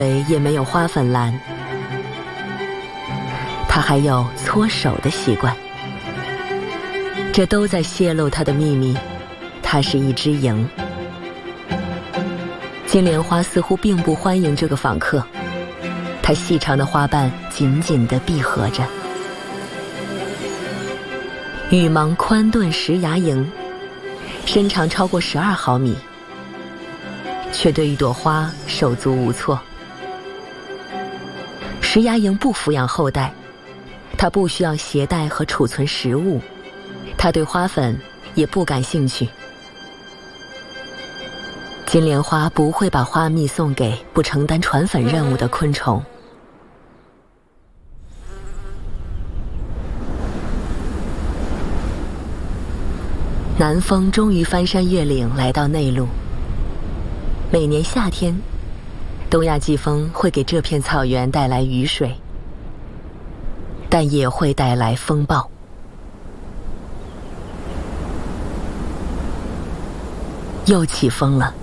也没有花粉蓝，它还有搓手的习惯，这都在泄露它的秘密。它是一只蝇。金莲花似乎并不欢迎这个访客，它细长的花瓣紧紧地闭合着。羽芒宽钝石牙蝇，身长超过12毫米，却对一朵花手足无措。石牙蝇不抚养后代，它不需要携带和储存食物，它对花粉也不感兴趣。金莲花不会把花蜜送给不承担传粉任务的昆虫。南风终于翻山越岭来到内陆。每年夏天，东亚季风会给这片草原带来雨水，但也会带来风暴。又起风了。